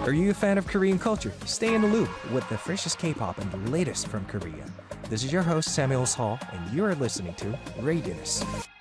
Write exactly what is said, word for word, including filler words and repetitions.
Are you a fan of Korean culture? Stay in the loop with the freshest K-pop and the latest from Korea. This is your host Samuel Hall, and you are listening to Radius.